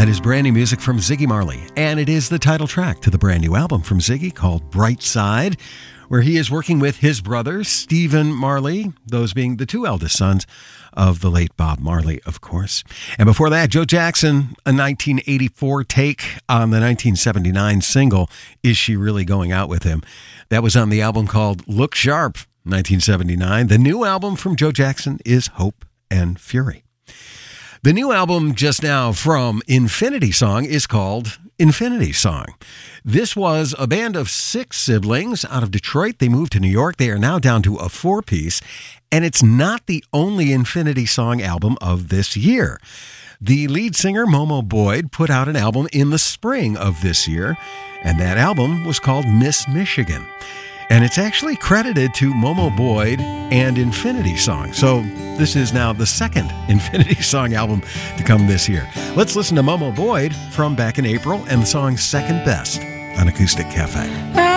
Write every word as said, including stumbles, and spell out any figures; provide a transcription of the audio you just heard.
That is brand new music from Ziggy Marley, and it is the title track to the brand new album from Ziggy called Bright Side, where he is working with his brother, Stephen Marley, those being the two eldest sons of the late Bob Marley, of course. And before that, Joe Jackson, a nineteen eighty-four take on the nineteen seventy-nine single, Is She Really Going Out With Him? That was on the album called Look Sharp, nineteen seventy-nine. The new album from Joe Jackson is Hope and Fury. The new album just now from Infinity Song is called Infinity Song. This was a band of six siblings out of Detroit. They moved to New York. They are now down to a four-piece, and it's not the only Infinity Song album of this year. The lead singer, Momo Boyd, put out an album in the spring of this year, and that album was called Miss Michigan. And it's actually credited to Momo Boyd and Infinity Song. So this is now the second Infinity Song album to come this year. Let's listen to Momo Boyd from back in April and the song Second Best on Acoustic Cafe.